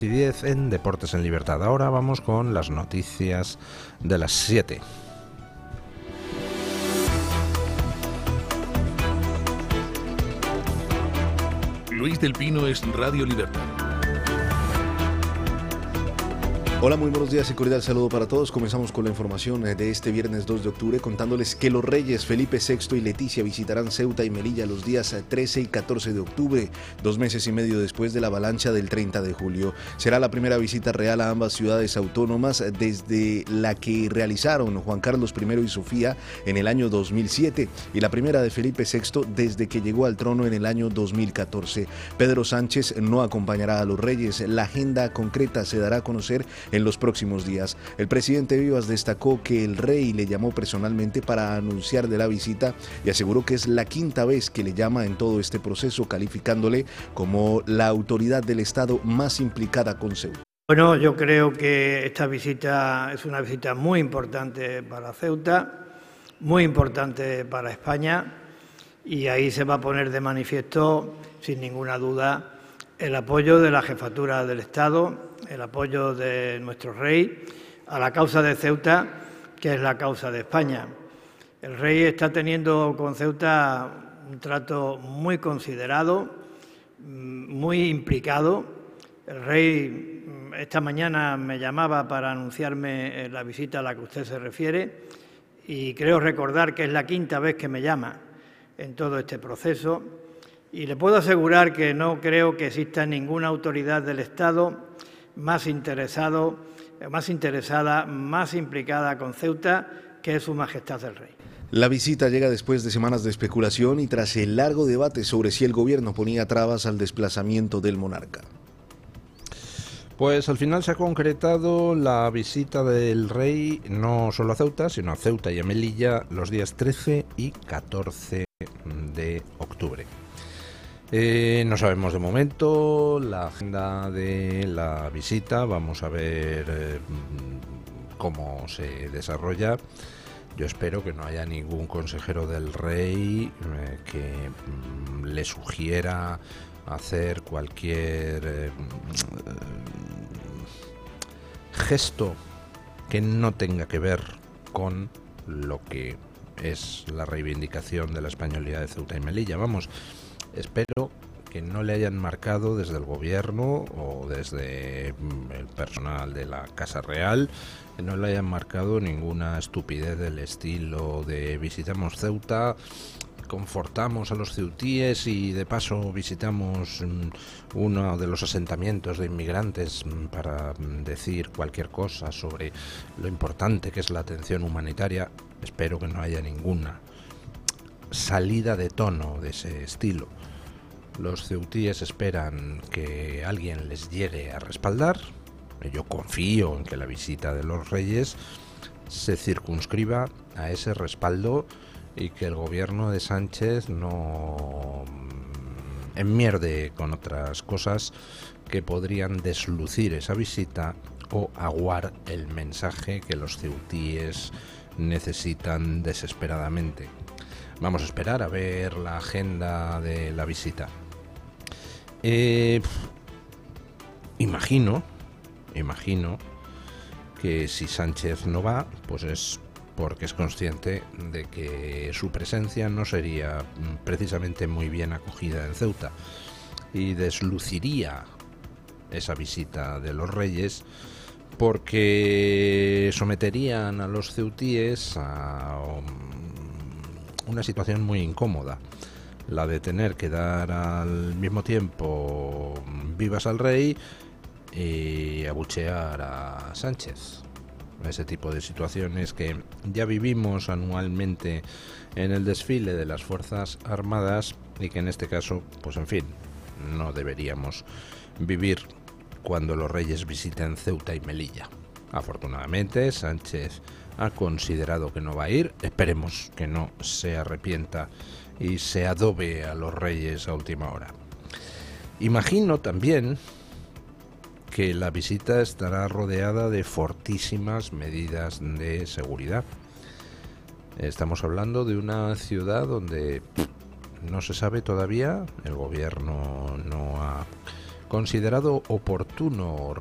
y 10 en Deportes en Libertad. Ahora vamos con las noticias de las 7. Luis del Pino es Radio Libertad. Hola, muy buenos días y cordial saludo para todos. Comenzamos con la información de este viernes 2 de octubre contándoles que los reyes Felipe VI y Leticia visitarán Ceuta y Melilla los días 13 y 14 de octubre, 2 meses y medio después de la avalancha del 30 de julio. Será la primera visita real a ambas ciudades autónomas desde la que realizaron Juan Carlos I y Sofía en el año 2007 y la primera de Felipe VI desde que llegó al trono en el año 2014. Pedro Sánchez no acompañará a los reyes. La agenda concreta se dará a conocer en los próximos días. El presidente Vivas destacó que el rey le llamó personalmente para anunciar de la visita y aseguró que es la quinta vez que le llama en todo este proceso, calificándole como la autoridad del Estado más implicada con Ceuta. Bueno, yo creo que esta visita es una visita muy importante para Ceuta, muy importante para España, y ahí se va a poner de manifiesto, sin ninguna duda, el apoyo de la Jefatura del Estado, el apoyo de nuestro rey a la causa de Ceuta, que es la causa de España. El rey está teniendo con Ceuta un trato muy considerado, muy implicado. El rey esta mañana me llamaba para anunciarme la visita a la que usted se refiere y creo recordar que es la quinta vez que me llama en todo este proceso. Y le puedo asegurar que no creo que exista ninguna autoridad del Estado más interesada, más implicada con Ceuta, que es Su Majestad el Rey. La visita llega después de semanas de especulación y tras el largo debate sobre si el gobierno ponía trabas al desplazamiento del monarca. Pues al final se ha concretado la visita del rey no solo a Ceuta, sino a Ceuta y a Melilla los días 13 y 14 de octubre. No sabemos de momento la agenda de la visita, vamos a ver cómo se desarrolla. Yo espero que no haya ningún consejero del rey que le sugiera hacer cualquier gesto que no tenga que ver con lo que es la reivindicación de la españolidad de Ceuta y Melilla. Vamos, espero que no le hayan marcado desde el gobierno o desde el personal de la Casa Real, que no le hayan marcado ninguna estupidez del estilo de visitamos Ceuta, confortamos a los ceutíes y de paso visitamos uno de los asentamientos de inmigrantes para decir cualquier cosa sobre lo importante que es la atención humanitaria. Espero que no haya ninguna salida de tono de ese estilo. Los ceutíes esperan que alguien les llegue a respaldar. Yo confío en que la visita de los reyes se circunscriba a ese respaldo y que el gobierno de Sánchez no enmierde con otras cosas que podrían deslucir esa visita o aguar el mensaje que los ceutíes necesitan desesperadamente. Vamos a esperar a ver la agenda de la visita. Imagino que si Sánchez no va, pues es porque es consciente de que su presencia no sería precisamente muy bien acogida en Ceuta y desluciría esa visita de los reyes porque someterían a los ceutíes a una situación muy incómoda, la de tener que dar al mismo tiempo vivas al rey y abuchear a Sánchez. Ese tipo de situaciones que ya vivimos anualmente en el desfile de las Fuerzas Armadas y que en este caso, pues en fin, no deberíamos vivir cuando los reyes visiten Ceuta y Melilla. Afortunadamente, Sánchez ha considerado que no va a ir. Esperemos que no se arrepienta y se adobe a los reyes a última hora. Imagino también que la visita estará rodeada de fortísimas medidas de seguridad. Estamos hablando de una ciudad donde no se sabe todavía, el gobierno no ha considerado oportuno